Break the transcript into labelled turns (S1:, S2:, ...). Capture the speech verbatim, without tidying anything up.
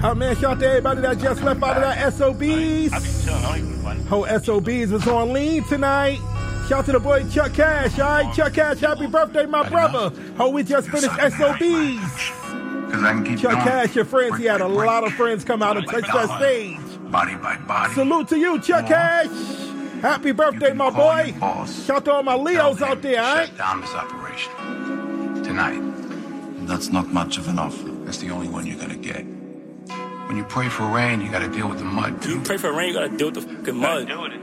S1: Oh man, shout out to everybody that just left out of that S O Bs. Whole S O Bs was on lean tonight. Shout out to the boy Chuck Cash, all right? Chuck Cash, happy birthday, my brother. Oh, we just finished S O Bs. Chuck Cash, your friends, he had a lot of friends come out and touch that stage.
S2: Body by body.
S1: Salute to you, Chuck Cash. Happy birthday, my boy. Shout out to all my Leos out there, all right?
S2: Shut down this operation tonight.
S3: That's not much of an offer.
S2: That's the only one you're gonna get. When you pray for rain, you gotta deal with the mud.
S4: You pray for rain, you gotta deal with the fucking mud.